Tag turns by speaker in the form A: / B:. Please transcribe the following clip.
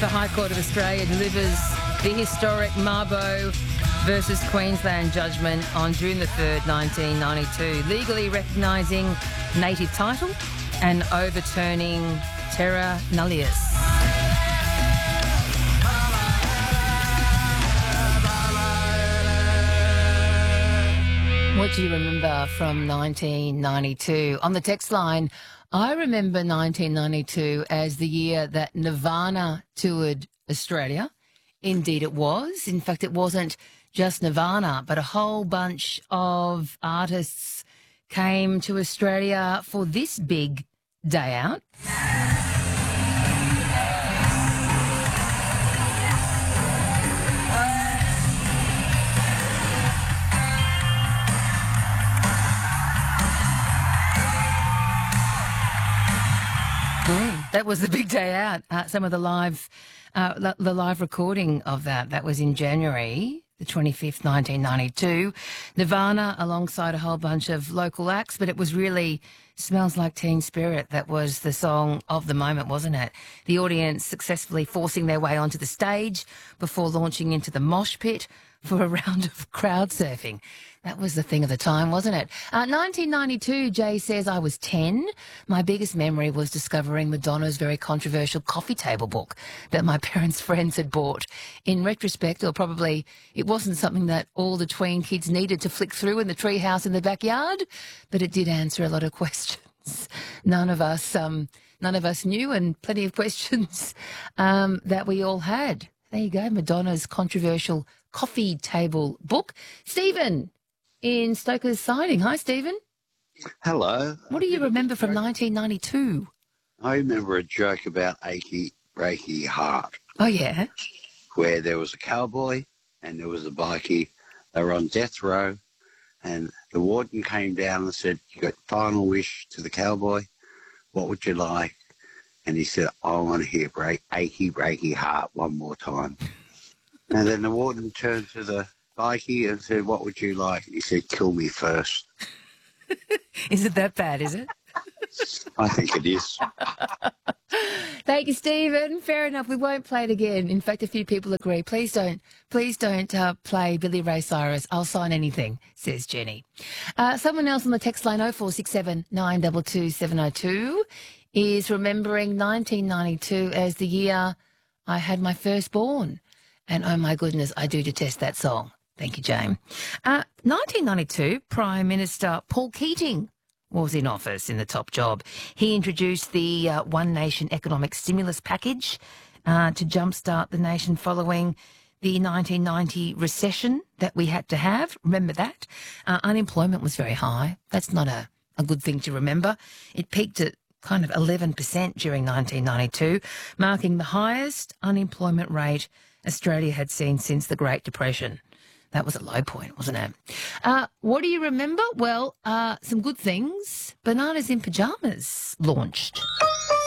A: the High Court of Australia delivers the historic Mabo versus Queensland judgment on June the 3rd, 1992, legally recognising native title and overturning terra nullius. What do you remember from 1992? On the text line, I remember 1992 as the year that Nirvana toured Australia. Indeed it was. In fact, it wasn't just Nirvana, but a whole bunch of artists came to Australia for this big day out. That was the big day out. Some of the live recording of that was in January the 25th, 1992. Nirvana alongside a whole bunch of local acts, but it was really Smells Like Teen Spirit that was the song of the moment, wasn't it? The audience successfully forcing their way onto the stage before launching into the mosh pit for a round of crowd surfing. That was the thing of the time, wasn't it? 1992, Jay says, I was 10. My biggest memory was discovering Madonna's very controversial coffee table book that my parents' friends had bought. In retrospect, or probably it wasn't something that all the tween kids needed to flick through in the treehouse in the backyard, but it did answer a lot of questions. None of us knew, and plenty of questions that we all had. There you go, Madonna's controversial coffee table book. Stephen in Stoker's Siding. Hi, Stephen.
B: Hello.
A: What do you remember from 1992?
B: I remember a joke about Achy Breaky Heart.
A: Oh, yeah?
B: Where there was a cowboy and there was a bikie. They were on death row, and the warden came down and said, you got final wish to the cowboy. What would you like? And he said, I want to hear Achy Breaky Heart one more time. And then the warden turned to the bikie and said, what would you like? And he said, kill me first.
A: Is it that bad, is it?
B: I think it is.
A: Thank you, Stephen. Fair enough. We won't play it again. In fact, a few people agree. Please don't play Billy Ray Cyrus. I'll sign anything, says Jenny. Someone else on the text line, 0467 922 702, is remembering 1992 as the year I had my firstborn. And oh my goodness, I do detest that song. Thank you, Jane. 1992, Prime Minister Paul Keating was in office in the top job. He introduced the One Nation economic stimulus package to jumpstart the nation following the 1990 recession that we had to have. Remember that? Unemployment was very high. That's not a good thing to remember. It peaked at kind of 11% during 1992, marking the highest unemployment rate Australia had seen since the Great Depression. That was a low point, wasn't it? What do you remember? Well, some good things. Bananas in Pyjamas launched.